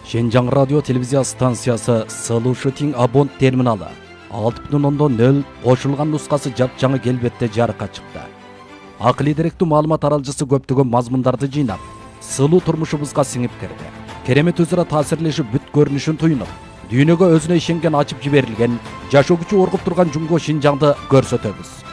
Шенжаң радио телевизия станциясы Сылуу Шытиң Абонт терминалы 6.0 кошулган нускасы жапжаңы келбетте жарыкка чыкты. Акылый деректүү маалымат аралжысы көптөгөн мазмундарды жыйнап, сылуу турмушубузга сиңип кирди. Керемет өзара таасирлешип бүт көрүнүшүн туйнуп, дүйнөгө өзүнө ишенген ачып жиберилген, жашоо күчү оргуп турган Жумго Шинжаңды көрсөтөбүз.